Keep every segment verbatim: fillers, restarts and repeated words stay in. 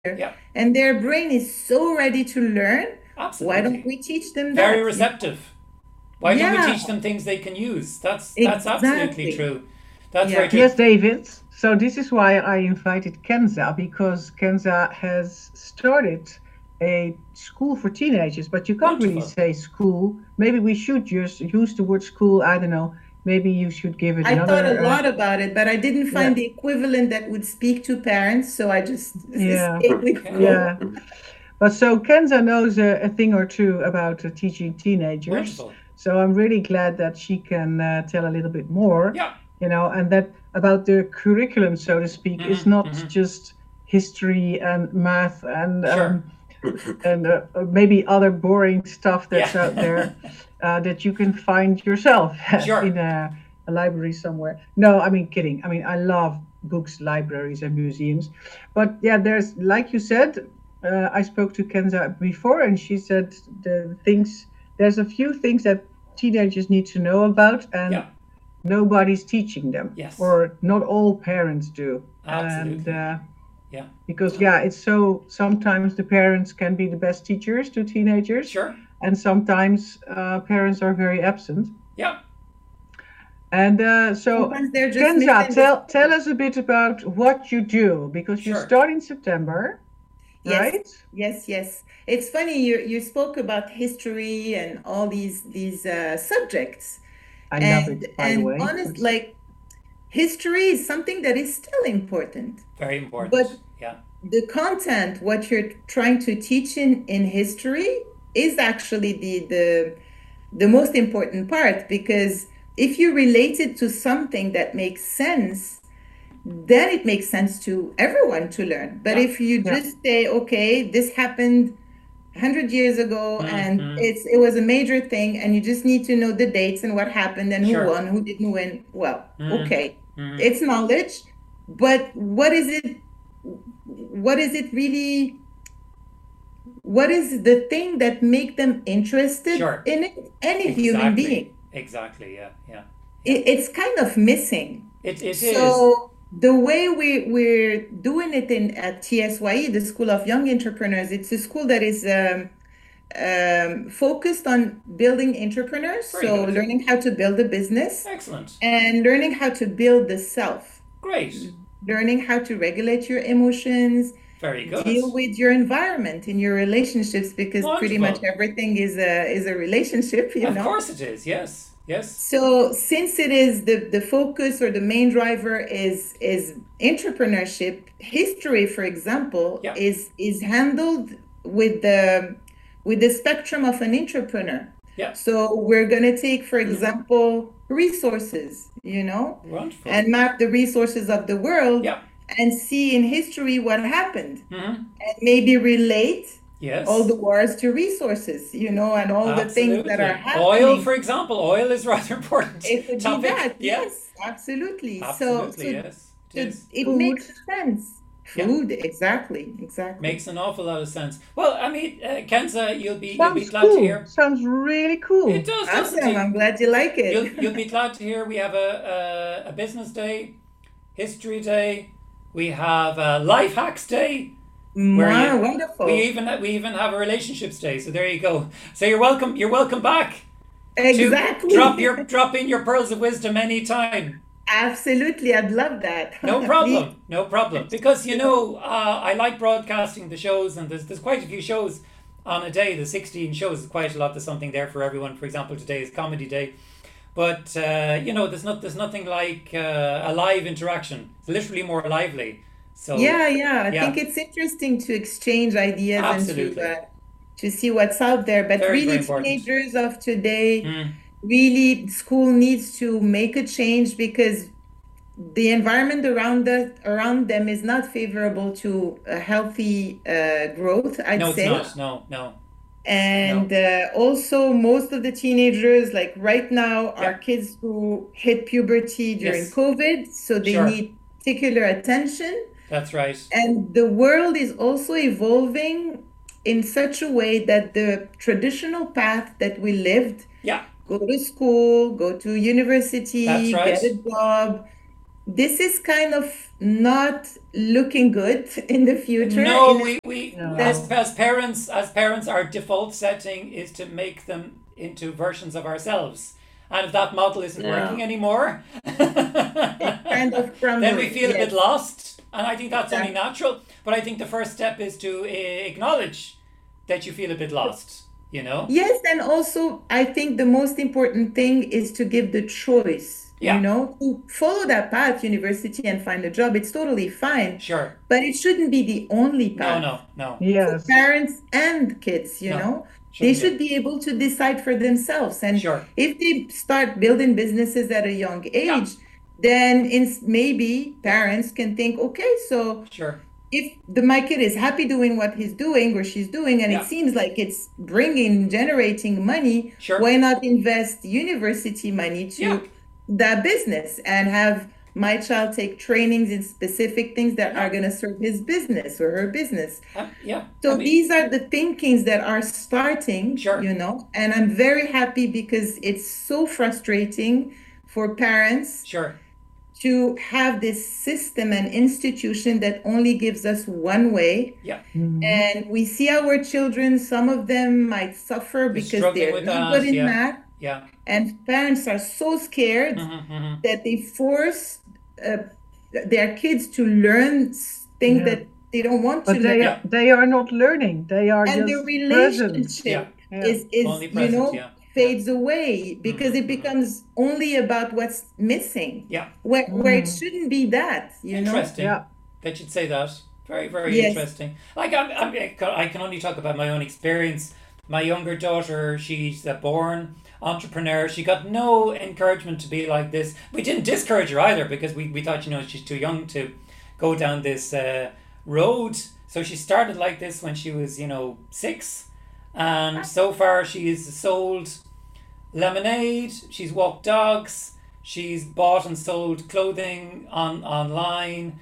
Yeah, and their brain is so ready to learn. Why don't absolutely. we teach them Very that? You know? receptive. Why don't we Yeah, teach them things they can use? That's that's absolutely exactly. true. That's very Yeah. true. Yes, David. So this is why I invited Kenza, because Kenza has started a school for teenagers, but you can't really Wonderful. say school. Maybe we should just use the word school. I don't know. Maybe you should give it I thought a another. Uh, lot about it, but I didn't yeah, find the equivalent that would speak to parents, so I just yeah, stayed with Okay. school. yeah. But so Kenza knows a, a thing or two about uh, teaching teenagers. Wonderful. So I'm really glad that she can uh, tell a little bit more, Yeah. you know, and that about the curriculum, so to speak, is Mm-hmm. not Mm-hmm. just history and math and Sure. um, and uh, uh, maybe other boring stuff Yeah. that's out there uh, that you can find yourself in Sure. a, a library somewhere. No, I mean, kidding. I mean, I love books, libraries, and museums. But yeah, there's, like you said, uh, I spoke to Kenza before, and she said the things, there's a few things that teenagers need to know about, and Yeah. nobody's teaching them, Yes. or not all parents do. And Absolutely. uh, Yeah. because yeah, it's so sometimes the parents can be the best teachers to teenagers, Sure. and sometimes uh, parents are very absent. Yeah. And uh, so Sometimes they're just Kenza, missing the tell tell story. us a bit about what you do, because you Sure. start in September, Yes, right? yes, yes. It's funny you you spoke about history and all these these uh, subjects, I love and it, by the and way. honest, But like history is something that is still important, Very important. but Yeah. the content, what you're trying to teach in in history, is actually the the the most important part, because if you relate it to something that makes sense, then it makes sense to everyone to learn. But Yeah. if you yeah, just say, okay, this happened a hundred years ago and Mm-hmm. it's it was a major thing, and you just need to know the dates and what happened and who Sure. won, who didn't win, well, okay, Mm-hmm. Mm-hmm. it's knowledge, but what is it, what is it really, what is the thing that make them interested Sure. in it? Any human Exactly. being, Exactly. Yeah. Yeah. Yeah. it, it's kind of missing. It it is. So the way we we're doing it in at T S Y E, the School of Young Entrepreneurs, it's a school that is um, um, focused on building entrepreneurs. Very So good. learning how to build a business Excellent. and learning how to build the self, Great. learning how to regulate your emotions, Very good. deal with your environment in your relationships, because pretty much Wonderful. everything is a is a relationship, you Of know. course it is. Yes. Yes. So since it is the the focus, or the main driver is is entrepreneurship, history, for example, Yeah. is is handled with the with the spectrum of an entrepreneur. Yeah. So we're going to take, for Mm-hmm. example, resources, you know, Wonderful. and map the resources of the world Yeah. and see in history what happened, Mm-hmm. and maybe relate all Yes. the wars to resources, you know, and all the things that are Absolutely. Oil, happening. for example. Oil is rather important It could be topic. that, Yeah. yes, absolutely. So, Absolutely. so, Yes. It so is. it food. makes sense. Yeah. Food, exactly, exactly. Makes an awful lot of sense. Well, I mean, uh, Kenza, you'll be you'll be Sounds glad to cool. hear. Sounds really It cool. does, doesn't Awesome. it? I'm glad you like You'll it. you'll be glad to hear we have a a, a business day, history day. We have a life hacks day where Wow, you we wonderful. even we even have a relationships day. So there you go. So you're welcome. You're welcome back to drop Exactly. your drop in your pearls of wisdom anytime. Absolutely. I'd love No that. Please. problem. No problem. Because you Sure. know, uh, I like broadcasting the shows, and there's there's quite a few shows on a day. The sixteen shows is quite a lot. There's something there for everyone. For example, today is comedy day. But uh, you know, there's not there's nothing like uh, a live interaction. It's literally more lively. So Yeah, yeah. I think yeah, it's interesting to exchange ideas and to absolutely, uh, to see what's out there. But very very really, important. teenagers of today, Mm, really, school needs to make a change, because the environment around the around them is not favorable to a healthy uh, growth, I'd no, it's say. not. No, no, And no. uh, also, most of the teenagers, like right now, are Yeah. kids who hit puberty during Yes. COVID, so they Sure. need particular attention. That's right. And the world is also evolving in such a way that the traditional path that we lived, Yeah. go to school, go to That's university, get right. a job, this is kind of not looking good in the future. No, In we, we No. as, as parents, as parents, our default setting is to make them into versions of ourselves. And if that model isn't Yeah. working anymore, kind of crumbling. then we feel a yes. bit lost. And I think that's only Exactly. natural. But I think the first step is to uh, acknowledge that you feel a bit lost, you know? Yes, and also I think the most important thing is to give the choice. Yeah. You know, to follow that path, university, and find a job. It's totally fine, Sure. but it shouldn't be the only No, path. no, no. Yes. Parents and kids, you No, know, they shouldn't should be able to decide for themselves. And Sure. if they start building businesses at a young age, then in, maybe parents can think, okay, so Sure. if the my kid is happy doing what he's doing or she's doing, and Yeah. it seems like it's bringing, generating money, Sure. why not invest university money to Yeah. that business and have my child take trainings in specific things that are going to serve his business or her business? Uh, yeah. So I mean, these are the thinkings that are starting, Sure. you know, and I'm very happy because it's so frustrating for parents sure. to have this system and institution that only gives us one way. Yeah. Mhm. And we see our children, some of them might suffer because struggling they're with not that, good in yeah. math. Yeah. And parents are so scared Mhm, mhm. that they force uh, their kids to learn s- things Yeah. that they don't want to But they learn. they are not learning. They are And the just present. relationship Yeah. Yeah. is, is Only you present, know, yeah. fades away because Mhm, it mhm. becomes only about what's missing, Yeah. where, where it Mhm. shouldn't be that, you know? Interesting Yeah. that you'd say that. Very, very Yes. interesting. Like I'm, I'm, I can only talk about my own experience. My younger daughter, she's a born entrepreneur. She got no encouragement to be like this. We didn't discourage her either because we, we thought, you know, she's too young to go down this uh, road. So she started like this when she was, you know, six. And so far she's sold lemonade, she's walked dogs, she's bought and sold clothing on online.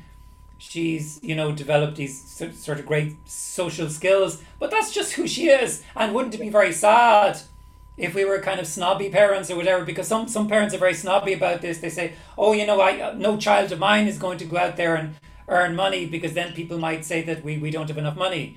She's, you know, developed these sort sort of great social skills, but that's just who she is. And wouldn't it be very sad if we were kind of snobby parents or whatever? Because some some parents are very snobby about this. They say, "Oh, you know, I no child of mine is going to go out there and earn money because then people might say that we, we don't have enough money,"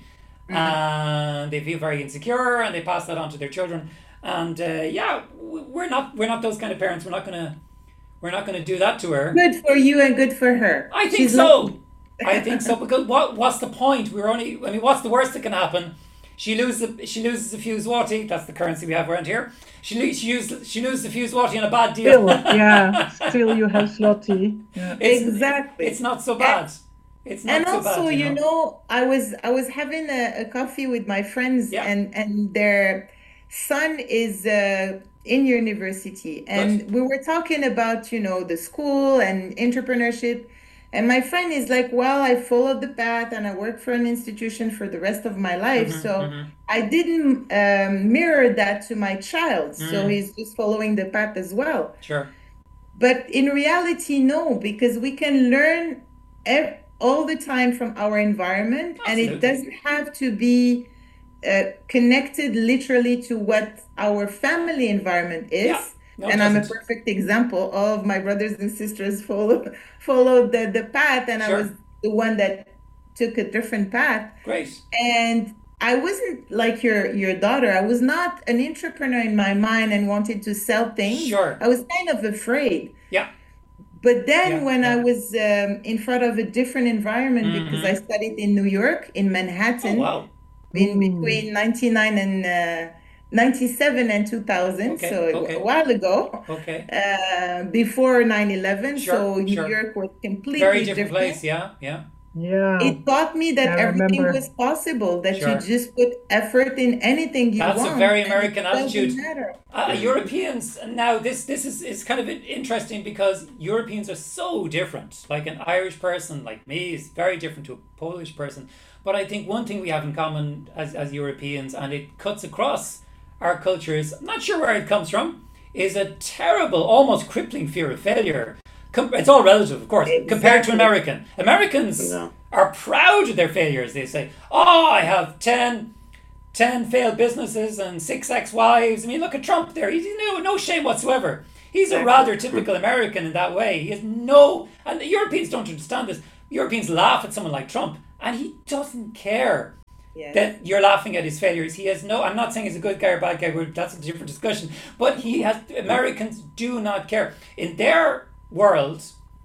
and they feel very insecure and they pass that on to their children. And uh, yeah, w- we're not we're not those kind of parents. We're not gonna we're not gonna do that to her. Good for you and good for her. I think She's so. lucky. I think so because what what's the point? We're only. I mean, what's the worst that can happen? She loses. She loses a few zloty. That's the currency we have around here. She lo- she uses she loses a few zloty on a bad deal. Still, yeah. Still, you have zloty. Yeah. It's, Exactly. It's not so bad. It's not And so also, bad. you know, I was I was having a, a coffee with my friends, Yeah. and and their son is uh, in university, and we were talking about, you know, the school and entrepreneurship. And my friend is like, well, I followed the path and I worked for an institution for the rest of my life. Mhm, So mhm. I didn't um, mirror that to my child. So Mm. he's just following the path as well. Sure. But in reality, no, because we can learn ev- all the time from our environment, and it Absolutely. doesn't have to be uh, connected literally to what our family environment is. Yeah. No, it And I'm a doesn't. perfect example of my brothers and sisters follow followed the, the path, and I Sure. was the one that took a different path. Great. And I wasn't like your your daughter. I was not an entrepreneur in my mind and wanted to sell things. Sure. I was kind of afraid. Yeah. But then Yeah, when I yeah. was um, in front of a different environment, because Mhm. I studied in New York, in Oh Manhattan, wow. in Mm. between ninety-nine and uh, ninety-seven and two thousand, Okay, so a- okay. a while ago, Okay. uh, before nine eleven. Sure, So New sure. York was completely Very different different. place. Yeah. Yeah. Yeah. It taught me that I everything remember. was possible, that Sure. you just put effort in anything you That's a want. very and American it doesn't attitude. matter. Uh, Europeans now this this is, is kind of interesting because Europeans are so different. Like an Irish person like me is very different to a Polish person. But I think one thing we have in common as, as Europeans, and it cuts across our cultures, I'm not sure where it comes from, is a terrible, almost crippling fear of failure. Com- It's all relative, of course, compared to Exactly. American. Americans Yeah. are proud of their failures. They say, oh, I have ten ten failed businesses and six ex-wives. I mean, look at Trump there. He's no, no shame whatsoever. He's a rather typical American in that way. He has no, and the Europeans don't understand this. Europeans laugh at someone like Trump, and he doesn't care Yes. that you're laughing at his failures. He has no, I'm not saying he's a good guy or bad guy, that's a different discussion, but he has, Americans do not care. In their world,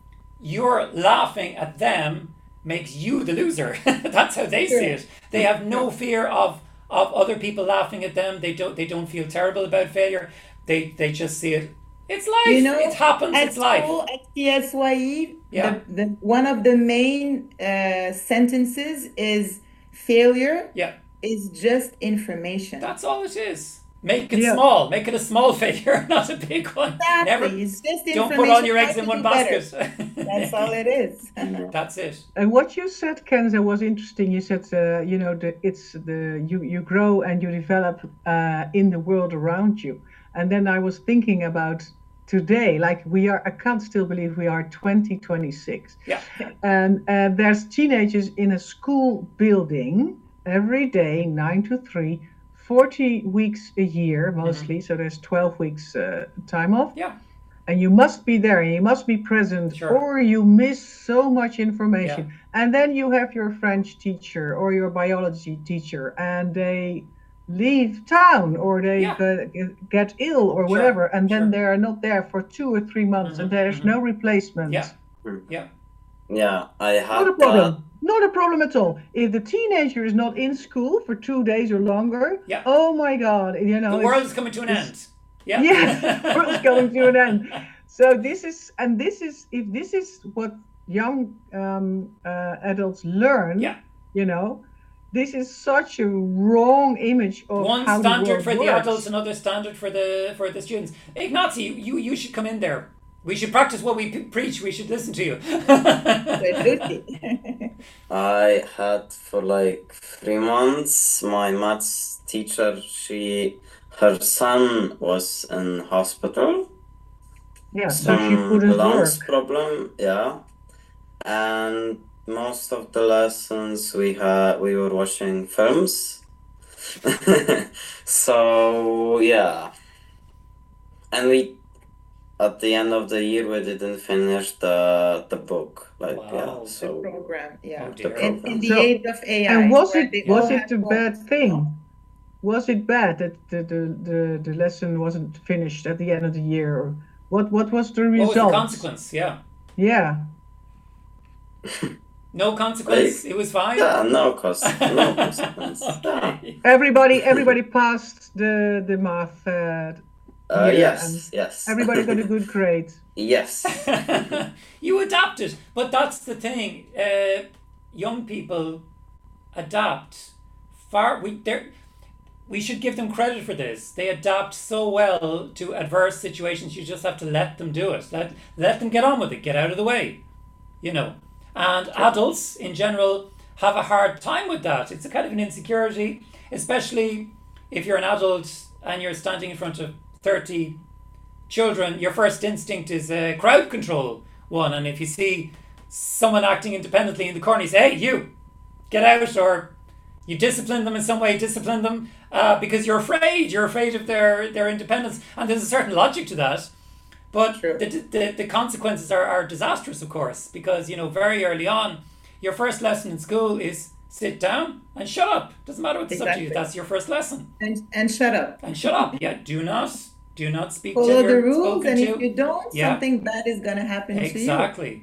you're laughing at them makes you the loser. That's how they see it. They have no fear of of other people laughing at them. They don't they don't feel terrible about failure. They they just see it. It's life. You know, it happens. at It's life. school, at C S Y E, Yeah. the, the, one of the main uh, sentences is failure Yeah, is just information. that's all it is. Make it Yeah. small. Make it a small failure, not a big one. Exactly. Never. It's just Don't information. put all your how eggs to in one do better. basket. That's all it is. That's it. And what you said, Kenza, was interesting. You said, uh, you know, the, it's the you you grow and you develop uh, in the world around you. And then I was thinking about today, like we are. I can't still believe we are twenty twenty-six. Yeah. And uh, there's teenagers in a school building every day, nine to three, forty weeks a year mostly. So there's twelve weeks uh, time off. Yeah. And you must be there and you must be present, Sure. or you miss so much information. And then you have your French teacher or your biology teacher, and they leave town or they Yeah. get, get ill or Sure, whatever, and then sure. they are not there for two or three months, and Mhm, there's mhm. no replacement. Yeah. Yeah. Yeah, I had Not a problem. that. Not a problem at all. If the teenager is not in school for two days or longer, Yeah. oh my God, you know, The it's- world is coming to an end. Yeah. yeah, the world's coming to an end. So this is, and this is, if this is what young um, uh, adults learn, Yeah. you know, this is such a wrong image of One how the standard world for the works. adults, another standard for the for the students. Ignazi, you you should come in there. We should practice what we p- preach. We should listen to you. Absolutely. I had for like three months. My maths teacher, she, her son was in hospital. Yeah, so she Some couldn't lungs work. problem, yeah. And most of the lessons we had, we were watching films. So yeah, and we, at the end of the year, we didn't finish the the book. Like Wow. yeah, The so program, yeah. Oh the dear. In, in program. the So- age of A I. And was where it they was all it have a bad phones, thing? you know? Was it bad that the, the, the, the lesson wasn't finished at the end of the year? Or what what was the What was result? the consequence? Yeah. Yeah. No consequence. It was fine. Yeah, no cost, no consequence. Yeah. Okay. Everybody everybody passed the the math. Uh, Uh, Yeah, yes, and yes. everybody got a good grade. Yes. You adapt it, but that's the thing. Uh, young people adapt far. We they we should give them credit for this. They adapt so well to adverse situations. You just have to let them do it. Let let them get on with it. Get out of the way, you know. And adults in general have a hard time with that. It's a kind of an insecurity, especially if you're an adult and you're standing in front of thirty children. Your first instinct is uh, crowd control one, and if you see someone acting independently in the corner, you say, "Hey, you, get out!" Or you discipline them in some way. Discipline them uh, because you're afraid. You're afraid of their their independence, and there's a certain logic to that. But True. the, the the consequences are, are disastrous, of course, because you know very early on, your first lesson in school is sit down and shut up. Doesn't matter what the subject is. Exactly. That's your first lesson. And, and shut up. And shut up. Yeah, do not do not speak Follow till the you're rules, spoken and to. if you don't, Yeah. something bad is going to happen to you. Exactly.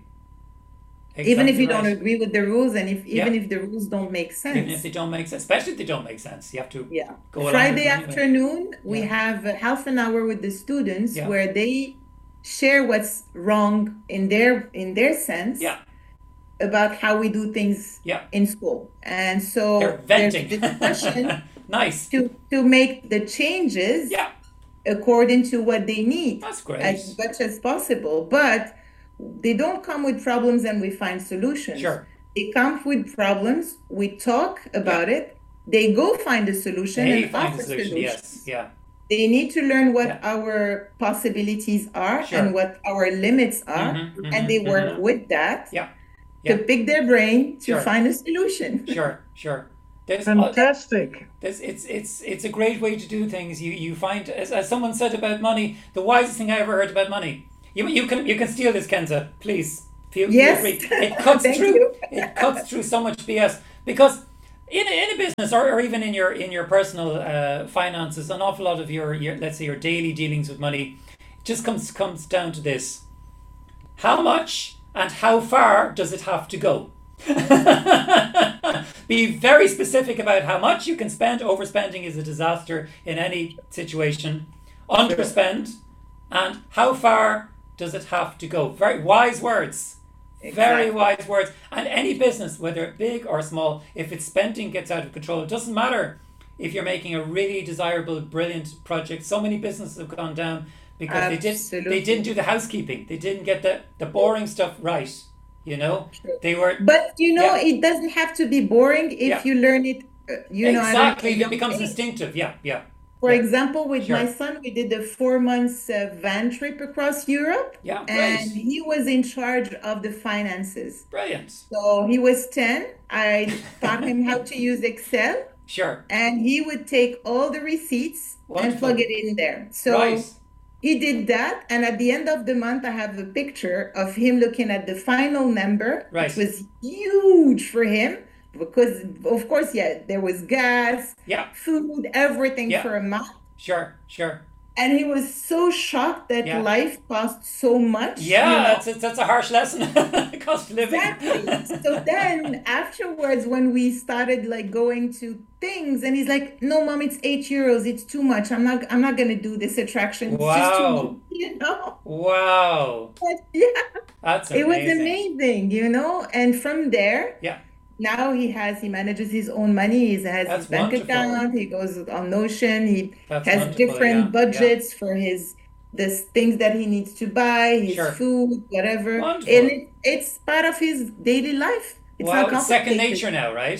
Even if Exactly you don't right. agree with the rules, and if even Yeah. if the rules don't make sense. Even if they don't make sense, especially if they don't make sense, you have to Yeah. go along Friday with them anyway. afternoon, we Yeah. have a half an hour with the students Yeah. where they share what's wrong in their in their sense Yeah, about how we do things yeah. in school. And so They're there's venting. discussion Nice. to to make the changes Yeah, according to what they need that's great. as much as possible. But they don't come with problems and we find solutions. Sure. They come with problems, we talk about it, they go find a solution They and find offer a solution. solutions. Yes. Yeah. They need to learn what Yeah. our possibilities are Sure. and what our limits are, Mhm, and they mhm, work mhm. with that Yeah. to Yeah. pick their brain to Sure. find a solution. Sure. Sure. There's, Fantastic. there's, it's it's it's a great way to do things. You you find, as, as someone said about money, the wisest thing I ever heard about money. You you can you can steal this, Kenza, please. Feel, Yes. feel free. It cuts Thank through. you. It cuts through so much B S because in a, in a business or, or even in your in your personal uh, finances, an awful lot of your, your let's say your daily dealings with money just comes comes down to this: how much and how far does it have to go? Be very specific about how much you can spend. Overspending is a disaster in any situation. Underspend, and how far does it have to go? Very wise words. Very Exactly. wise words. And any business, whether big or small, if its spending gets out of control, it doesn't matter if you're making a really desirable, brilliant project. So many businesses have gone down because they did Absolutely. they didn't do the housekeeping. They didn't get the, the boring stuff right. You know? True. They were But you know, Yeah. it doesn't have to be boring if Yeah. you learn it. Uh, you know, at a- exactly a it young becomes age. instinctive. Yeah, yeah. For Yeah. example, with Sure. my son, we did a four months uh, van trip across Europe, Yeah, and great. he was in charge of the finances. Brilliant. So he was ten. I taught him how to use Excel, Sure. and he would take all the receipts and Wonderful. plug it in there. So Right. he did that, and at the end of the month, I have a picture of him looking at the final number, Right. which was huge for him because, of course, yeah, there was gas, Yeah, food, everything Yeah. for a month. sure, sure. And he was so shocked that Yeah. life costs so much. Yeah, you know? that's, that's that's a harsh lesson. Cost of living. Exactly. So then afterwards, when we started like going to things, and he's like, "No, mom, it's eight euros. It's too much. I'm not. I'm not gonna do this attraction. It's just too Wow. much." You know. Wow, But yeah, that's it was amazing. amazing. You know. And from there, Yeah, now he has he manages his own money. He has That's his bank wonderful. account. He goes on Notion. He that's has wonderful. different yeah, budgets for his the things that he needs to buy, his Sure. food, whatever. Wonderful. And it, it's part of his daily life. Yeah. It's Wow, not it's second complicated. nature now, right?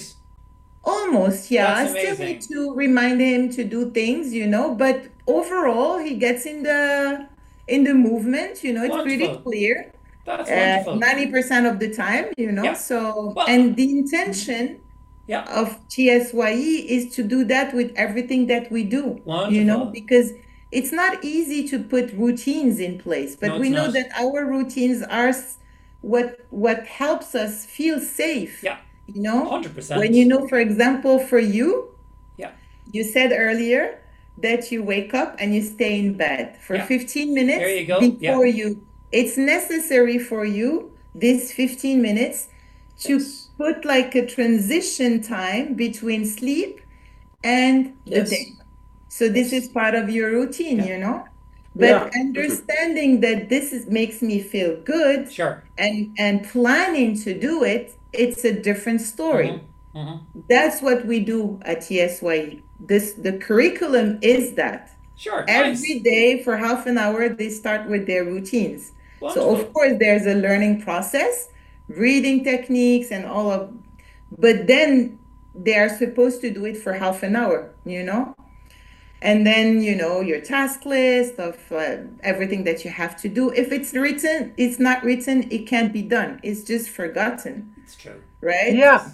Almost, yeah. That's I still amazing. need to remind him to do things, you know, but overall he gets in the in the movement, you know, it's pretty Wonderful. clear. That's Uh, wonderful. ninety percent of the time, you know. Yeah. So Well- and the intention Yeah, of T S Y E is to do that with everything that we do, you know, Wonderful. because it's not easy to put routines in place, but No, we it's know not. that our routines are s- what what helps us feel safe, Yeah. you know. hundred percent. When you know, for example, for you, Yeah. you said earlier that you wake up and you stay in bed for Yeah. fifteen minutes There you go. before you. It's necessary for you, this fifteen minutes, to Yes. put like a transition time between sleep and the Yes. day. So this Yes. is part of your routine, Yeah. you know? But Yeah. understanding that this is makes me feel good Sure. and and planning to do it, it's a different story. Mhm. That's what we do at T S Y E. This the curriculum is that. Sure. Nice. Every day for half an hour they start with their routines. So Wonderful. of course there's a learning process, reading techniques and all of, but then they are supposed to do it for half an hour, you know? And then, you know, your task list of uh, everything that you have to do. If it's written, it's not written, it can't be done. It's just forgotten, It's true. right? Yeah.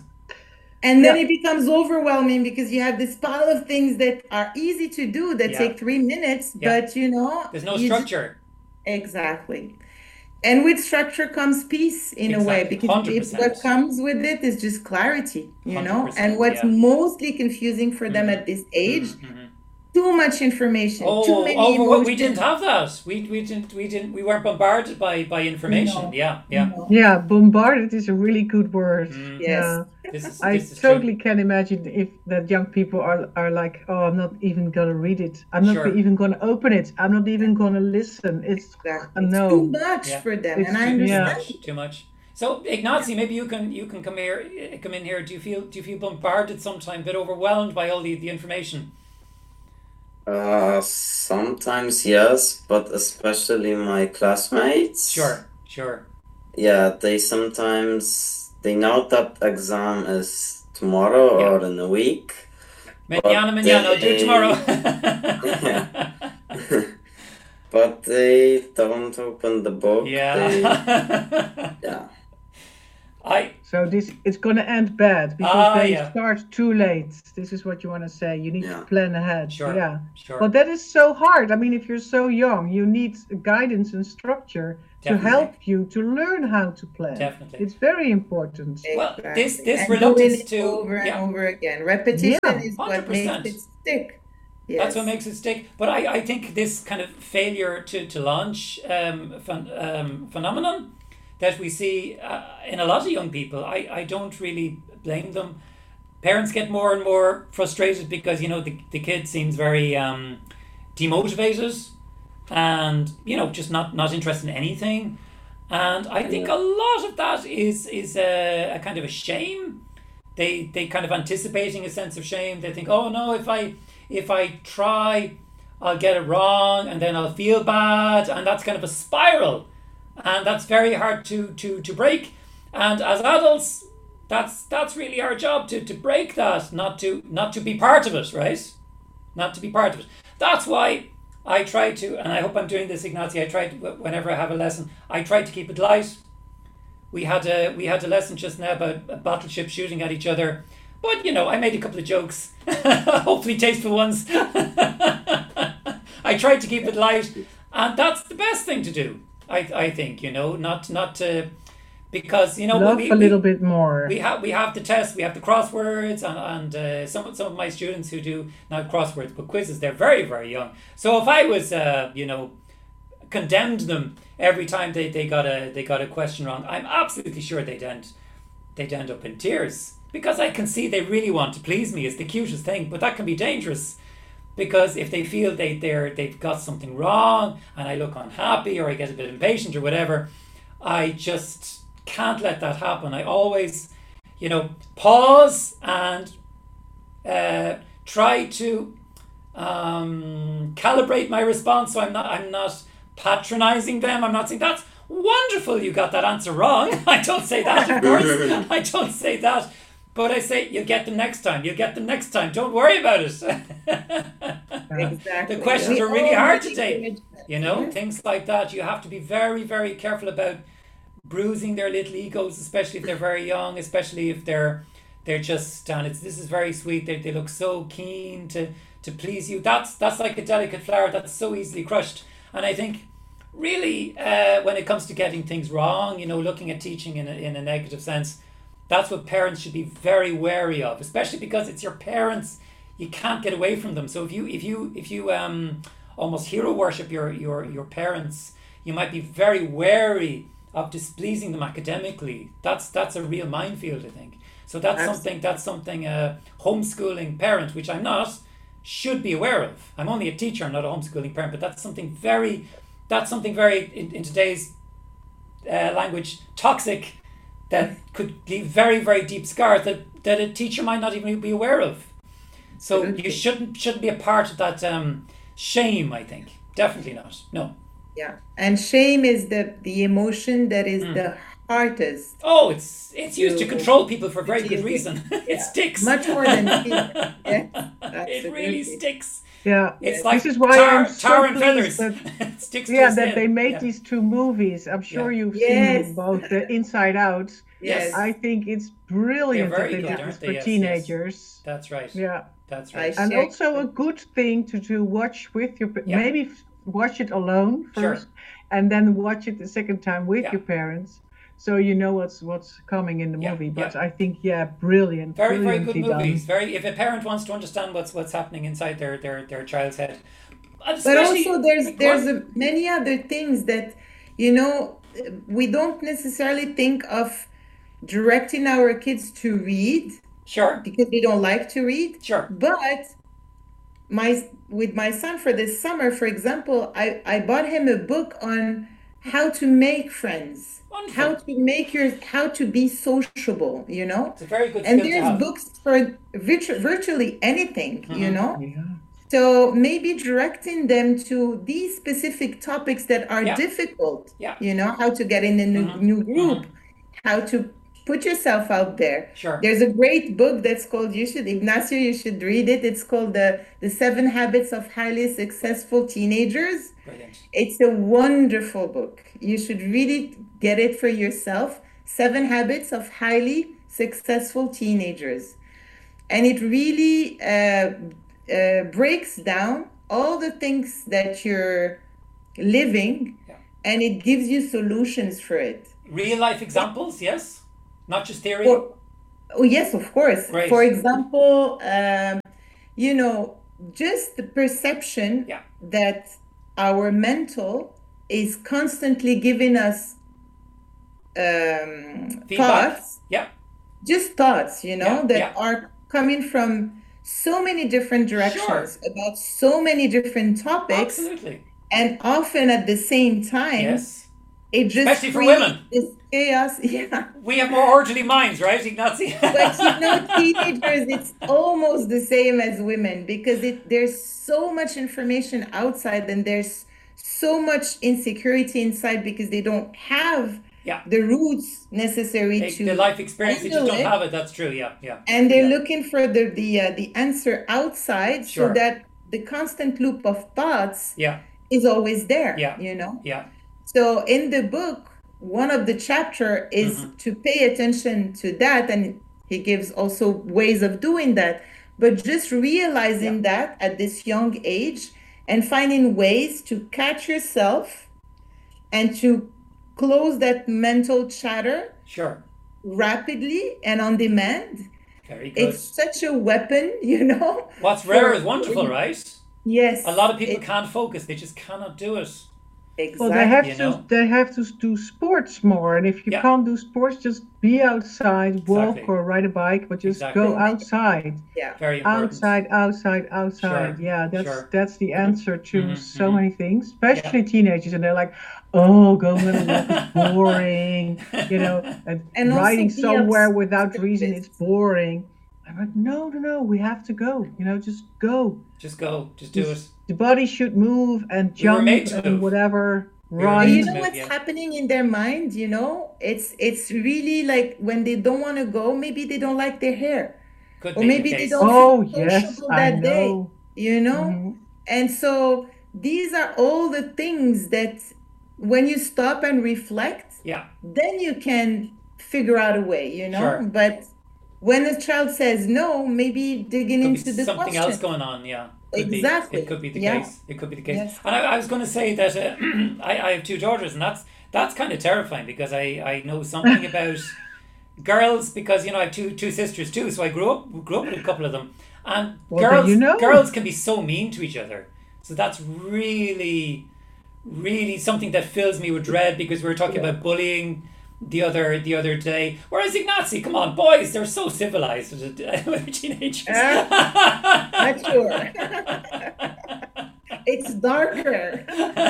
And then Yeah. it becomes overwhelming because you have this pile of things that are easy to do that Yeah. take three minutes, Yeah. but you know, There's no you just- structure. exactly. And with structure comes peace in a way, Exactly. because one hundred it, percent. what comes with it is just clarity, you know? one hundred percent, And what's yeah. mostly confusing for them Mhm. at this age, Mhm. too much information, too Oh, many over what we emotions. didn't have that. We we didn't we didn't we weren't bombarded by by information. No. Yeah, yeah. No. Yeah, bombarded is a really good word. Mm. Yes. Yeah. This is I this is totally true. can imagine if that young people are are like, oh, I'm not even gonna read it. I'm not Sure. even gonna open it. I'm not even gonna listen. It's Exactly. a It's no. too much Yeah. for them, It's and I too- Too yeah. understand. much, too much. So Ignazi, maybe you can you can come here eh, come in here. Do you feel do you feel bombarded sometimes, a bit overwhelmed by all the, the information? Uh, sometimes yes, but especially my classmates. Sure, sure. Yeah, they sometimes they know that exam is tomorrow Yeah. or in a week. Manana, manana, I'll do it they- tomorrow. But they don't open the book. They, yeah. yeah. I So this it's going to end bad because Ah, they yeah. start too late. This is what you want to say. You need Yeah. to plan ahead. Sure. Yeah. Sure. But that is so hard. I mean, if you're so young, you need guidance and structure to Definitely. help you to learn how to plan. Definitely. It's very important. Well, this- Exactly. this and reluctance doing it to- over and yeah. over again. Repetition Yeah, is one what hundred percent. makes it stick. Yes. That's what makes it stick. But I, I think this kind of failure to, to launch um, phen- um, phenomenon that we see uh, in a lot of young people, I, I don't really blame them. Parents get more and more frustrated because, you know, the, the kid seems very um, demotivated and, you know, just not, not interested in anything. And I think a lot of that is is a, a kind of a shame. They they kind of anticipating a sense of shame. They think, oh no, if I if I try, I'll get it wrong, and then I'll feel bad, and that's kind of a spiral, and that's very hard to to to break. And as adults, that's that's really our job to to break that, not to not to be part of it, right? Not to be part of it. That's why I try to, and I hope I'm doing this, Ignacy. I try to, whenever I have a lesson, I try to keep it light. We had a we had a lesson just now about battleships shooting at each other, but you know, I made a couple of jokes, hopefully tasteful ones. I tried to keep it light, and that's the best thing to do. I I think, you know, not not to, because you know Love we, a little we, bit more. we have we have the tests, we have the crosswords, and and uh, some some of my students who do not crosswords but quizzes, they're very very young. So if I was uh, you know condemned them every time they, they got a they got a question wrong, I'm absolutely sure they'd end they'd end up in tears, because I can see they really want to please me. It's the cutest thing, but that can be dangerous, because if they feel they they're they've got something wrong and I look unhappy or I get a bit impatient or whatever, I just can't let that happen. I always, you know, pause and uh, try to um, calibrate my response, so I'm not I'm not patronizing them. I'm not saying that's wonderful, you got that answer wrong. I don't say that, of course. I don't say that. But I say, you'll get them next time. You'll get them next time. Don't worry about it. Exactly. The questions We are really all hard to need take. encouragement. You know, Yeah. things like that. You have to be very, very careful about bruising their little egos, especially if they're very young, especially if they're they're just, and it's this is very sweet. They, they look so keen to to please you. That's that's like a delicate flower that's so easily crushed. And I think really uh, when it comes to getting things wrong, you know, looking at teaching in a, in a negative sense, that's what parents should be very wary of, especially because it's your parents. You can't get away from them. So if you if you if you um almost hero worship your your your parents, you might be very wary of displeasing them academically. That's that's a real minefield, I think. So that's Absolutely. something that's something a homeschooling parent, which I'm not, should be aware of. I'm only a teacher, I'm not a homeschooling parent, but that's something very that's something very in, in today's uh, language toxic, that could leave very very deep scars that that a teacher might not even be aware of. So Absolutely. you shouldn't shouldn't be a part of that um, shame, I think. Definitely not. No. Yeah. And shame is the the emotion that is Mm. the hardest. Oh, it's it's used to To- control people for very good Yes. reason. It Yeah. sticks. Much more than fear. Yes, It really absolutely. sticks. Yeah. It's Yes. like This is why tar, I'm so tar and pleased feathers. that- It sticks to Yeah, your that skin. they made Yeah. these two movies. I'm sure Yeah. you've Yes. seen both, the Inside Out. Yes. I think it's brilliant They're very that they good, did aren't this they? for Yes, yes. teenagers. That's right. Yeah. That's I right. And Share- also a good thing to, to watch with your pa- Yeah. maybe f- watch it alone Sure. first, and then watch it the second time with Yeah. your parents, so you know what's what's coming in the Yeah, movie. But yeah. I think yeah, brilliant, Very, very good brilliantly done. movies. Very. If a parent wants to understand what's what's happening inside their their, their child's head, and But especially- also there's Go there's on. a, many other things that, you know, we don't necessarily think of directing our kids to read Sure. because they don't like to read. Sure. But my with my son for this summer, for example, I, I bought him a book on how to make friends, Wonderful. how to make your how to be sociable, you know? It's a very good And skill to there's have. books for virtu- virtually anything, you Mhm. know? Yeah. So maybe directing them to these specific topics that are Yeah. difficult, Yeah. you know, how to get in a new, Mhm. new group, how to put yourself out there. Sure. There's a great book that's called, you should, Ignacio, you should read it. It's called the, the Seven Habits of Highly Successful Teenagers. Brilliant. It's a wonderful book. You should really get it for yourself. Seven Habits of Highly Successful Teenagers. And it really uh, uh, breaks down all the things that you're living, Yeah. and it gives you solutions for it. Real life examples, yes? Not just theory? For, oh, yes, of course. Great. For example, um, you know, just the perception Yeah. that our mental is constantly giving us um, Feedback? thoughts, Yeah. just thoughts, you know, Yeah, that yeah. are coming from so many different directions about so many different topics, Absolutely. and often at the same time, Yes. it just Especially for creates women. this chaos. Yeah. We have more orderly minds, right, Ignacy? But you know, teenagers, it's almost the same as women, because it there's so much information outside, and there's so much insecurity inside because they don't have Yeah. the roots necessary They- to the life experience, they just handle don't it. have it. That's true. Yeah. Yeah. And they're Yeah. looking for the the uh, the answer outside, Sure. so that the constant loop of thoughts Yeah. is always there. Yeah. You know. Yeah. So in the book, one of the chapter is Mhm. to pay attention to that, and he gives also ways of doing that. But just realizing that at this young age, and finding ways to catch yourself and to close that mental chatter Sure. rapidly and on demand. Very good. It's such a weapon, you know. What's rare for- is wonderful, right? Yes. A lot of people it- can't focus. They just cannot do it. Exactly. Well, they have You to know? they have to do sports more, and if you Yeah. can't do sports, just be outside, walk Exactly. or ride a bike, but just Exactly. go outside, Yeah. Very important. outside, outside, outside. Sure, Yeah, that's sure. that's the answer to Mhm, so mhm. many things, especially teenagers, and they're like, "Oh, going on a walk is boring," you know, and, And also riding be somewhere obsessed without with reason this. is boring. I'm like, no, no, no, we have to go. You know, just go. Just go. Just do it. Just- The body should move and We were jump made to and move. whatever. were Run. And made you to know move, what's yeah. happening in their mind, you know? It's it's really like when they don't want to go, maybe they don't like their hair. Could Or be maybe the they case. don't Oh feel yes, sociable I that day, know. you know? Mhm. And so these are all the things that when you stop and reflect, Yeah. then you can figure out a way, you know? Sure. But when a child says no, maybe digging Could into be the something question. else going on. Yeah. Could Exactly. Be. It could be the Yeah. case. It could be the case. Yes. And I, I was going to say that uh, I, I have two daughters, and that's that's kind of terrifying because I, I know something about girls because you know I have two two sisters too. So I grew up grew up with a couple of them, and Well, then girls you know. girls can be so mean to each other. So that's really really something that fills me with dread because we were talking about bullying the other the other day. Whereas Ignacy, come on, boys, they're so civilized with teenagers. Not sure. It's darker.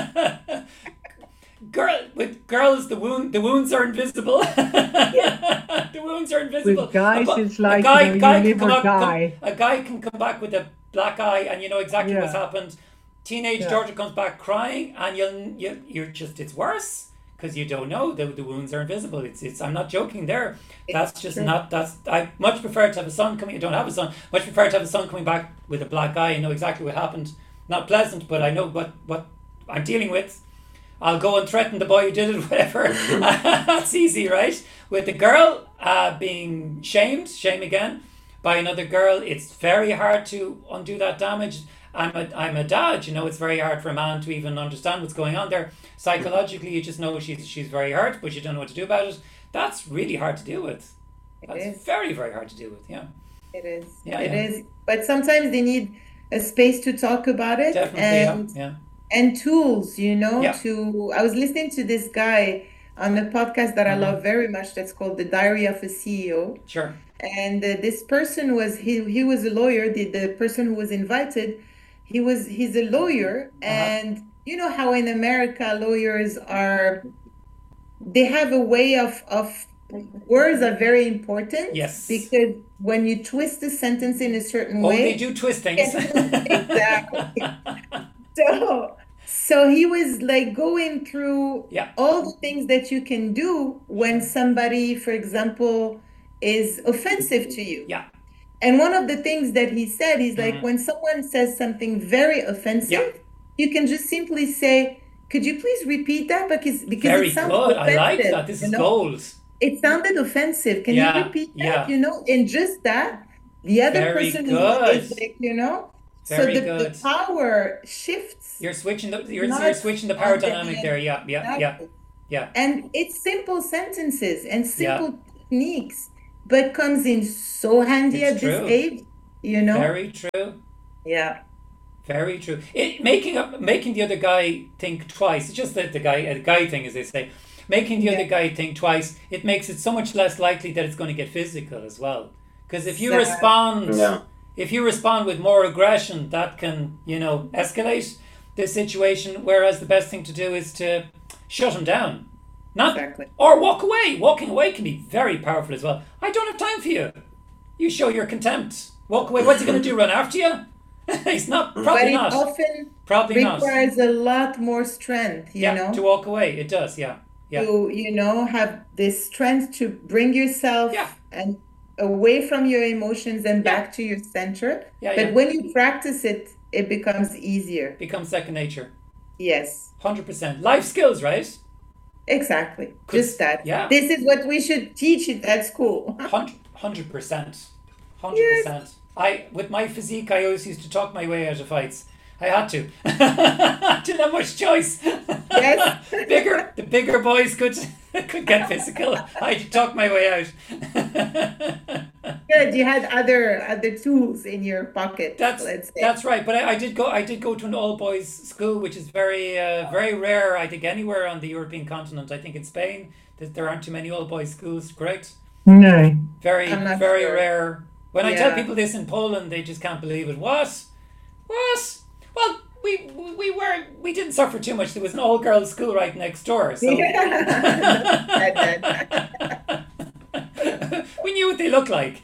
Girl, with girls, the wound, the wounds are invisible. The wounds are invisible. With guys, A bu- it's like, a guy, you know, you guy can live come or up, come- die. a guy can come back with a black eye, and you know exactly what's Yeah. happened. Teenage Yeah. daughter comes back crying, and you'll, you, you're just, it's worse because you don't know the the wounds are invisible. It's, it's. I'm not joking there. That's just true. not. That's. I much prefer to have a son coming. I don't have a son. Much prefer to have a son coming back with a black eye and know exactly what happened. Not pleasant, but I know what what I'm dealing with. I'll go and threaten the boy who did it, whatever. That's easy, right? With the girl uh, being shamed, shame again, by another girl, it's very hard to undo that damage. I'm a, I'm a dad, you know, it's very hard for a man to even understand what's going on there. Psychologically, you just know she's she's very hurt, but you don't know what to do about it. That's really hard to deal with. That's is. very, very hard to deal with, yeah. It is. Yeah, It yeah. is. But sometimes they need a space to talk about it, Definitely, and yeah, yeah. and tools, you know, Yeah. to I was listening to this guy on a podcast that I Mhm. love very much that's called The Diary of a C E O. Sure. And uh, this person was he he was a lawyer, the, the person who was invited, he was he's a lawyer, Uh-huh. and you know how in America lawyers are they have a way of of words are very important. Yes. Because when you twist a sentence in a certain Oh, way, they do twist things. exactly. So, so he was like going through Yeah. all the things that you can do when somebody, for example, is offensive to you. Yeah. And one of the things that he said is like Mhm. when someone says something very offensive, Yeah. you can just simply say, "Could you please repeat that?" Because because Very it sounds good. I like offensive, that. This you is know? gold. It sounded offensive. Can you Yeah, repeat that? yeah. You know, in just that, the other Very person is, good. is like, you know, so Very the, good. the power shifts. You're switching the you're, Not you're switching the power on the dynamic end. there. Yeah, yeah, yeah, Exactly. yeah, And it's simple sentences and yeah. simple techniques, but comes in so handy It's at this true. age, you know? Very true. Yeah. Very true. It, making up, making the other guy think twice. It's just that the guy, a guy thing, as they say, making the Yeah. other guy think twice. It makes it so much less likely that it's going to get physical as well. Because if you Exactly. respond, Yeah. if you respond with more aggression, that can, you know, escalate the situation. Whereas the best thing to do is to shut him down, not Exactly. or walk away. Walking away can be very powerful as well. I don't have time for you. You show your contempt. Walk away. What's he going to do? Run after you? He's not. But Probably it not. often Probably not. requires a lot more strength, you Yeah, know, to walk away. It does. Yeah, yeah, to, you know, have this strength to bring yourself Yeah. and away from your emotions and Yeah. back to your center. yeah, But yeah. when you practice it, it becomes easier. Becomes second nature. Yes, Hundred percent. Life skills, right? exactly. Could- Just that. yeah. This is what we should teach it at school. Hundred percent. Hundred percent. I, with my physique, I always used to talk my way out of fights. I had to. I didn't have much choice. Yes. bigger, the bigger boys could could get physical. I had to talk my way out. Good. You had other other tools in your pocket, That's let's say. that's right. But I, I did go. I did go to an all boys school, which is very uh, very rare. I think anywhere on the European continent. I think in Spain that there aren't too many all boys schools. Correct? No. Very I'm not very sure. rare. When I tell Yeah. people this in Poland, they just can't believe it. What? What? Well, we we were we didn't suffer too much. There was an all girls school right next door, so That- that- we knew what they looked like.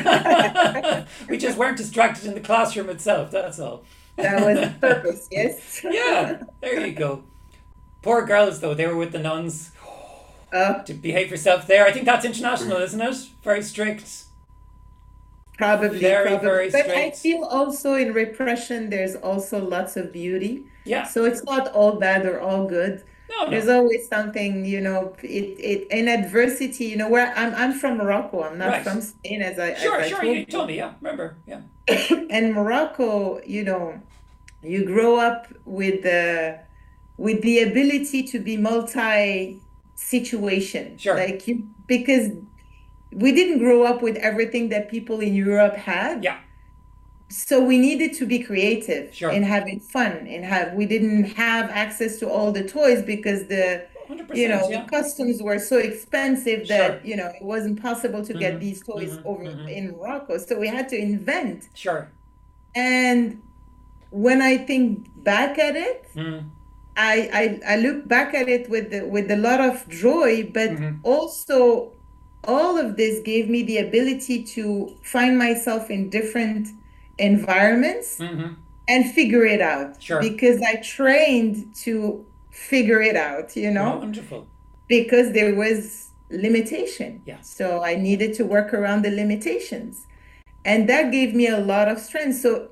We just weren't distracted in the classroom itself. That's all. that was the purpose, yes? Yeah, there you go. Poor girls, though, they were with the nuns. Uh, To behave yourself there. I think that's international, isn't it? Very strict. probably, Very, probably. very But I strict. feel also in repression, there's also lots of beauty. Yeah. So it's not all bad or all good. No, There's no. always something, you know, it, it in adversity, you know, where I'm I'm from Morocco. I'm not Right. from Spain as I Sure, as I sure. told You you. told me. Yeah, remember. Yeah. And Morocco, you know, you grow up with the with the ability to be multi situation. Sure. Like you because we didn't grow up with everything that people in Europe had. Yeah. So we needed to be creative Sure. and having fun and have we didn't have access to all the toys because the one hundred percent. you know yeah. the customs were so expensive that Sure. you know it wasn't possible to get Mhm, these toys mhm, over mhm. in Morocco. So we had to invent. Sure. And when I think back at it, Mm. I, I I look back at it with the, with a lot of joy, but Mhm. also all of this gave me the ability to find myself in different environments hmm and figure it out. Sure. Because I trained to figure it out, you know, Wonderful. because there was limitation. Yeah. So I needed to work around the limitations. And that gave me a lot of strength. So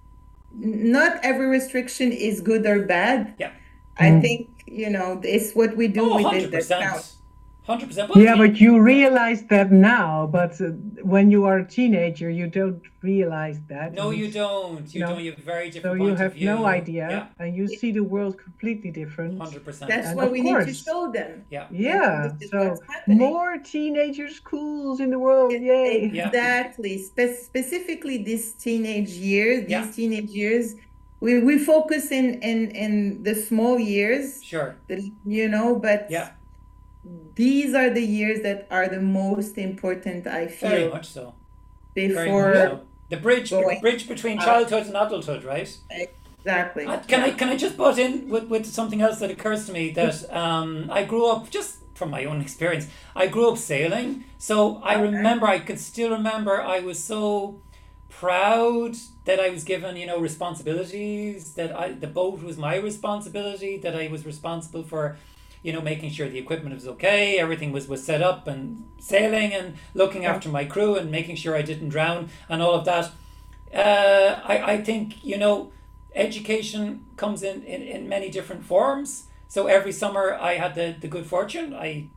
n- not every restriction is good or bad. Yeah. I Mm. think, you know, it's what we do Oh, with one it hundred that percent. counts. one hundred percent. Yeah, but you realize that now, but uh, when you are a teenager, you don't realize that. No, and you it's- don't. You No. don't. You have a very So different you point have of view. no idea, Yeah, and you see the world completely different. one hundred percent. That's And why of we need to course. show them. Yeah. Yeah, This is so what's happening. more teenager schools in the world, yay! Yeah. Exactly. Spe- specifically this teenage years, these Yeah. teenage years, we, we focus in, in, in the small years, Sure. the, you know, but Yeah. these are the years that are the most important, I Very feel, much so. Very much before so. The bridge, the going bridge between out. childhood and adulthood, right? exactly. Uh, Can I can I just butt in with, with something else that occurs to me that um, I grew up just from my own experience. I grew up sailing, so I remember I could still remember I was so proud that I was given you know responsibilities, that I the boat was my responsibility, that I was responsible for you know making sure the equipment was okay, everything was was set up and sailing and looking after my crew and making sure I didn't drown and all of that. Uh, I I think you know. Education comes in, in, in many different forms. So every summer I had the, the good fortune. I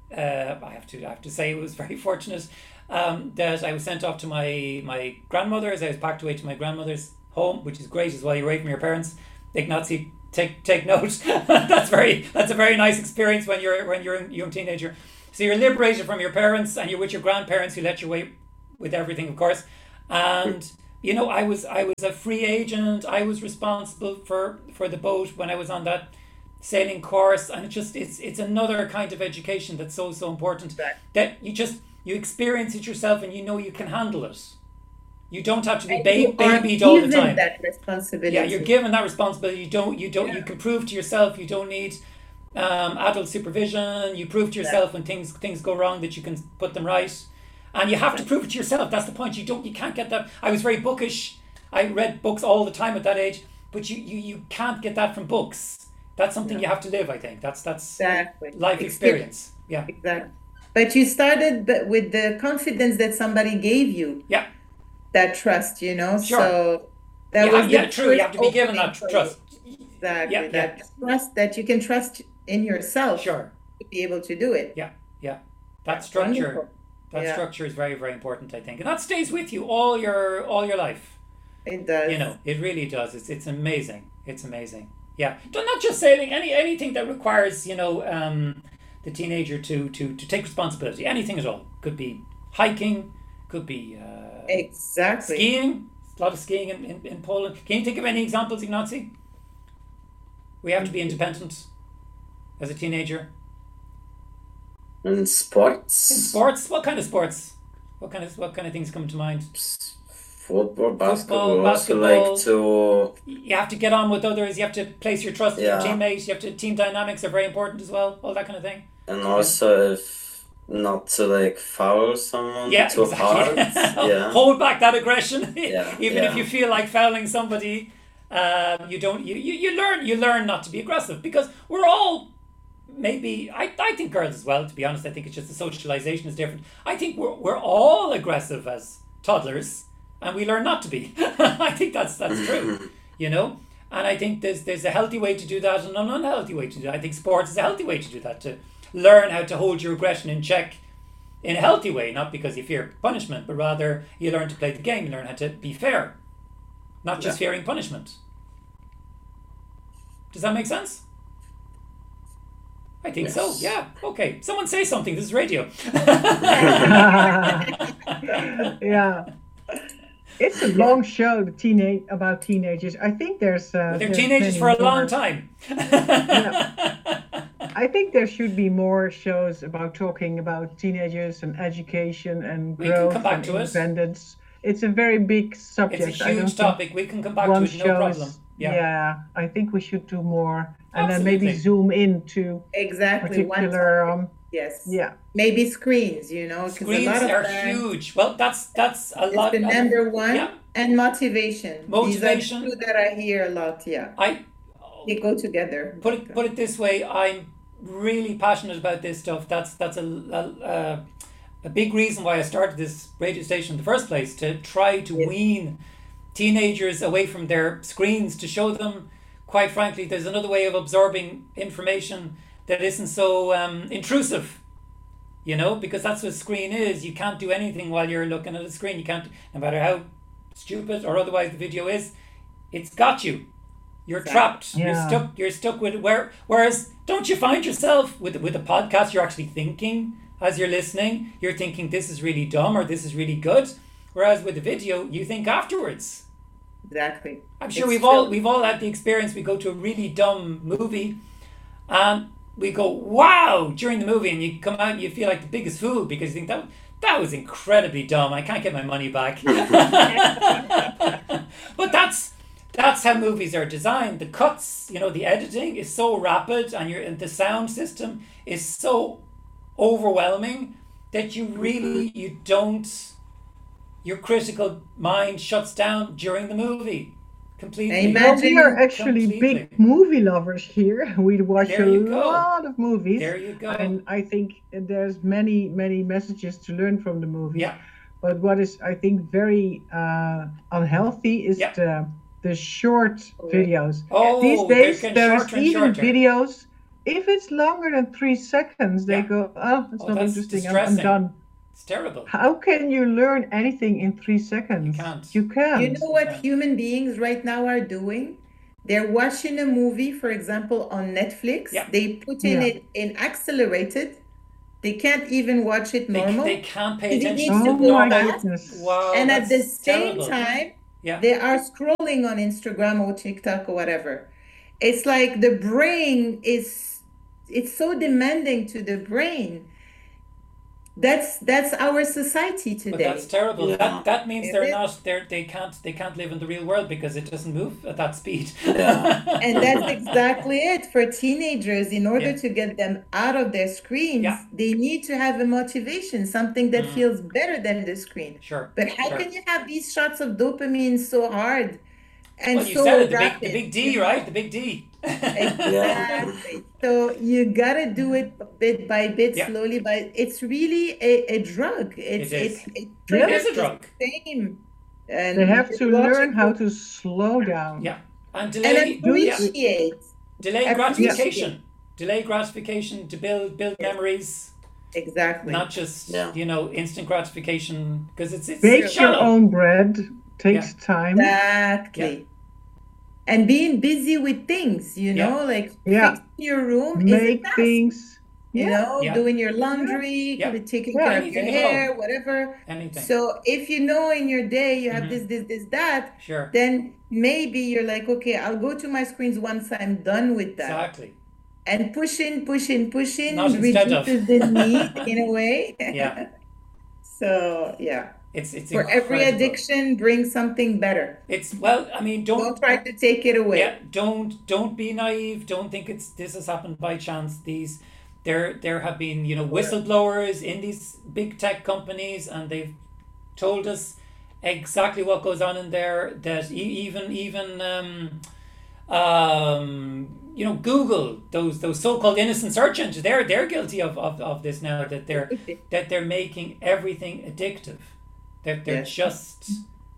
uh, I have to I have to say it was very fortunate um, that I was sent off to my my grandmother's. I was packed away to my grandmother's home, which is great as well. You're away from your parents. Ignazi, take take note. that's very that's a very nice experience when you're when you're a young teenager. So you're liberated from your parents and you're with your grandparents who let you away with everything, of course. And you know, I was I was a free agent. I was responsible for, for the boat when I was on that sailing course, and it just it's it's another kind of education that's so so important. That you just you experience it yourself and you know you can handle it. You don't have to be ba- babied all the time. That responsibility. Yeah, you're given that responsibility. You don't you don't yeah. you can prove to yourself. You don't need um, adult supervision. You prove to yourself yeah. when things things go wrong that you can put them right. And you have to prove it to yourself. That's the point. You don't. You can't get that. I was very bookish. I read books all the time at that age. But you, you, you can't get that from books. That's something yeah. you have to live. I think that's that's exactly. life experience. Yeah. Exactly. But you started with the confidence that somebody gave you. Yeah. That trust, you know. Sure. So that yeah, was yeah, true. You have to be given that trust. Exactly. Yeah, that yeah. trust that you can trust in yourself. Sure. To be able to do it. Yeah. Yeah. That structure. Wonderful. That yeah. structure is very, very important, I think, and that stays with you all your all your life. It does. You know, it really does. It's it's amazing. It's amazing. Yeah, not just sailing. Any anything that requires you know um, the teenager to to to take responsibility. Anything at all. Could be hiking. Could be uh, exactly skiing. A lot of skiing in, in, in Poland. Can you think of any examples, Ignazi? We have to be independent as a teenager. In sports. In sports, what kind of sports? What kind of what kind of things come to mind? Football, basketball. Football, basketball. Also like to. You have to get on with others. You have to place your trust yeah. in your teammates. You have to team dynamics are very important as well. All that kind of thing. And also, if not to like foul someone yeah, too exactly. hard. yeah. Hold back that aggression. yeah. Even yeah. if you feel like fouling somebody, um, you don't. You, you you learn you learn not to be aggressive because we're all. Maybe I, I think girls as well, to be honest. I think it's just the socialization is different. I think we're we're all aggressive as toddlers and we learn not to be. I think that's that's true. You know? And I think there's there's a healthy way to do that and an unhealthy way to do that. I think sports is a healthy way to do that, to learn how to hold your aggression in check in a healthy way, not because you fear punishment, but rather you learn to play the game, you learn how to be fair. Not just yeah. fearing punishment. Does that make sense? I think yes. so, yeah. Okay. Someone say something. This is radio. yeah. It's a long show, the teenage about teenagers. I think there's... Uh, well, they're there's teenagers for a more. long time. yeah. I think there should be more shows about talking about teenagers and education and we growth can come back and to independence. It. It's a very big subject. It's a huge topic. We can come back to it, no problem. Is, yeah. yeah, I think we should do more. And Absolutely. then maybe zoom into exactly particular um, yes yeah maybe screens you know screens a lot of are that, huge well that's that's a it's lot the number one yeah. and motivation motivation these are two that I hear a lot yeah I they go together put it put it this way I'm really passionate about this stuff that's that's a a, a big reason why I started this radio station in the first place, to try to yes. wean teenagers away from their screens, to show them quite frankly, there's another way of absorbing information that isn't so um, intrusive, you know, because that's what a screen is. You can't do anything while you're looking at a screen. You can't, no matter how stupid or otherwise the video is, it's got you. You're trapped. Yeah. You're stuck. You're stuck with it. Where, whereas, don't you find yourself with with a podcast? You're actually thinking as you're listening. You're thinking this is really dumb or this is really good. Whereas with the video, you think afterwards. Exactly. I'm sure it's we've true. all we've all had the experience. We go to a really dumb movie, and we go wow during the movie, and you come out and you feel like the biggest fool because you think that that was incredibly dumb. I can't get my money back. But that's that's how movies are designed. The cuts, you know, the editing is so rapid, and your and the sound system is so overwhelming that you really you don't. Your critical mind shuts down during the movie completely. Well, we are actually completely. big movie lovers here. We watch There a you go. lot of movies. There you go. And I think there's many, many messages to learn from the movie. Yeah. But what is, I think, very uh, unhealthy is Yeah. the the short videos. Oh, These they're days, getting there's shorter and even shorter. videos if it's longer than three seconds, they Yeah. go, oh, it's Oh, not that's interesting. I'm, I'm distressing. done. It's terrible. How can you learn anything in three seconds? You can't. You can't. You know what can't. human beings right now are doing? They're watching a movie, for example, on Netflix. Yeah. They put in Yeah. it in accelerated. They can't even watch it They, normal. they can't pay They attention need to to Oh go my back. goodness. Wow, And at the that's same terrible. time, Yeah. they are scrolling on Instagram or TikTok or whatever. It's like the brain is, it's so demanding to the brain. That's that's our society But today. that's terrible. Yeah. That that means It they're is. not they're they can't they can't live in the real world because it doesn't move at that speed. Yeah. And that's exactly it for teenagers. In order Yeah. to get them out of their screens, Yeah. they need to have a motivation, something that Mm. feels better than the screen. Sure. But how Sure. can you have these shots of dopamine so hard and Well, you so said it, the big rapid? the big D, right? The big D. Exactly. So you gotta do it bit by bit, Yeah. slowly. But it's really a, a drug. It's It is. it, it It triggers is a the drug. same. And They have to you watch learn it how to slow down. Yeah. And and delay yeah. appreciate. delay appreciate. gratification. Delay gratification to build build Yes. memories, Exactly. not just Yeah. you know instant gratification because it's it's Bake your shallow. own bread takes time. Exactly. And being busy with things, you Yeah. know, like Yeah. fixing your room is a Make task. things. You Yeah. know, Yeah. doing your laundry, Yeah. taking Yeah. care of your Anything at all. hair, whatever. Anything. So if you know in your day you have Mhm. this, this, this, that, Sure. then maybe you're like, okay, I'll go to my screens once I'm done with that. Exactly. And pushing, pushing, pushing Not instead of. reduces the need in a way. Yeah. So yeah, It's it's for every incredible. addiction, bring something better. It's well, I mean, don't Don't try to take it away. yeah, don't don't be naive. Don't think it's this has happened by chance. These there there have been you know whistleblowers in these big tech companies, and they've told us exactly what goes on in there. That e- even even um, um, you know Google, those those so-called innocent search engines, they're they're guilty of, of, of this now. That they're that they're making everything addictive. That they're Yes. just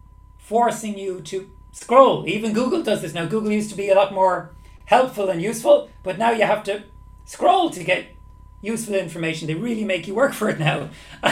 forcing you to scroll. Even Google does this now. Google used to be a lot more helpful and useful, but now you have to scroll to get useful information. They really make you work for it now.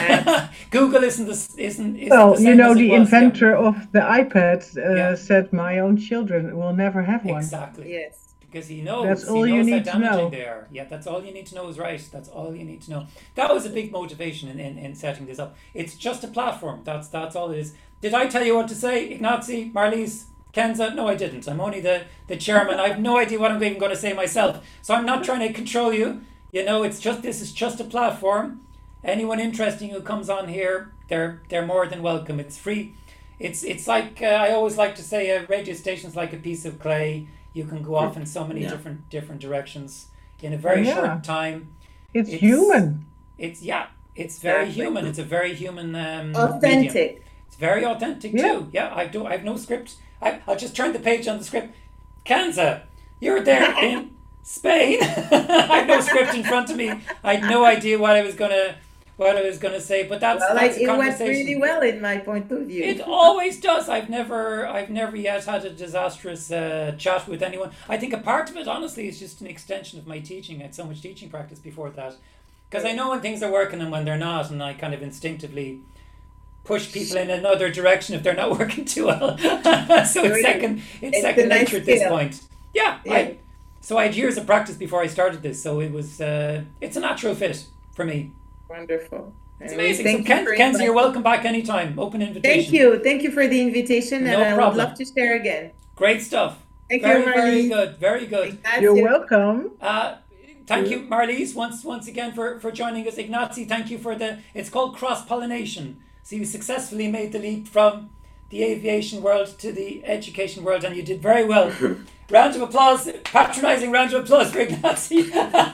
Google isn't this isn't, isn't Well, the you same know, as it the was, yeah. inventor of the iPad uh, Yeah. said, "My own children will never have one." Exactly. Yes. Because he knows. That's all he you knows need how to damaging know. they are. Yeah, that's all you need to know is right. That's all you need to know. That was a big motivation in, in, in setting this up. It's just a platform. That's that's all it is. Did I tell you what to say, Ignazi, Marlies, Kenza? No, I didn't. I'm only the, the chairman. I have no idea what I'm even going to say myself. So I'm not trying to control you. You know, it's just this is just a platform. Anyone interesting who comes on here, they're they're more than welcome. It's free. It's it's like uh, I always like to say, a radio station's like a piece of clay. You can go off in so many Yeah. different different directions in a very Yeah. short time. It's, It's- human. It's yeah, it's very Exactly. human. It's a very human um, medium. Authentic. It's very authentic Yeah. too. Yeah, I do. I have no script. I I'll just turn the page on the script. Kanza, you're there in Spain. I have no script in front of me. I had no idea what I was gonna what I was gonna say. But that's Well, that's like, a it went conversation. really well in my point of view. It always does. I've never, I've never yet had a disastrous uh, chat with anyone. I think a part of it, honestly, is just an extension of my teaching. I had so much teaching practice before that, because I know when things are working and when they're not, and I kind of instinctively push people in another direction if they're not working too well. So it's second, it's It's second a nice nature at this skill. point. Yeah, Yeah. I. So I had years of practice before I started this, so it was, uh, it's a natural fit for me. Wonderful. It's Anyway, amazing. thank So you Ken, for Kenzie, you're inviting- welcome back anytime. Open invitation. Thank you. Thank you for the invitation, No and I problem. would love to share again. Great stuff. Thank very, you, very Marlene. good. Very good. You're Ignacio. welcome. Uh, thank you, Marlies, once once again for, for joining us. Ignazi, thank you for the. It's called cross pollination. So you successfully made the leap from the aviation world to the education world, and you did very well. Round of applause, patronising round of applause for Ignazi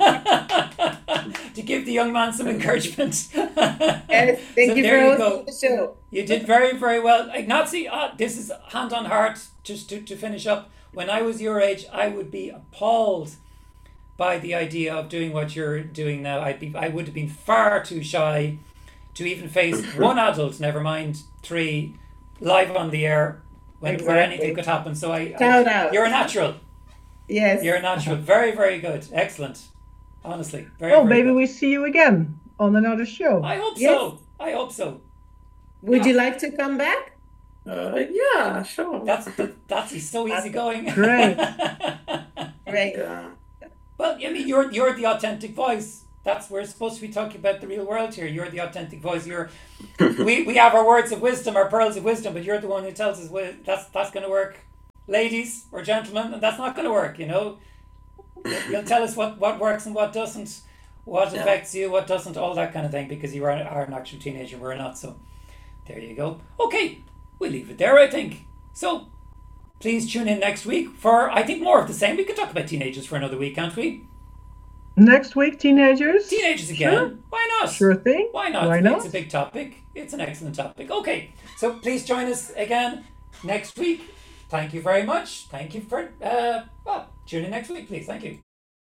to give the young man some encouragement. Yes, thank So you there for you hosting go. the show. You did very, very well. Ignazi, uh, this is hand on heart, just to, to finish up. When I was your age, I would be appalled by the idea of doing what you're doing now. I'd be, I would have been far too shy to even face one adult, never mind three, live on the air when where Exactly. anything could happen. So I, Shout I out. you're a natural. Yes. You're a natural. Very, very good. Excellent. Honestly, very. Oh, very maybe good. we see you again on another show. I hope Yes. so. I hope so. Would Yeah. you like to come back? Uh, yeah, sure. That's that, that's he's so easygoing. Great. Great. Yeah. Well, I mean, you're you're the authentic voice. That's we're supposed to be talking about the real world here. You're the authentic voice. You're we, we have our words of wisdom, our pearls of wisdom, but you're the one who tells us well, that's that's going to work, ladies or gentlemen, and that's not going to work. You know, you'll tell us what, what works and what doesn't, what Yeah. affects you, what doesn't, all that kind of thing, because you are, are an actual teenager, we're not. So there you go. Okay, we'll leave it there, I think. So please tune in next week for, I think, more of the same. We could talk about teenagers for another week, can't we? Next week, teenagers. Teenagers again. Sure. Why not? Sure thing. Why not? Why not? It's a big topic. It's an excellent topic. Okay, so please join us again next week. Thank you very much. Thank you for, uh, well, tune in next week, please. Thank you.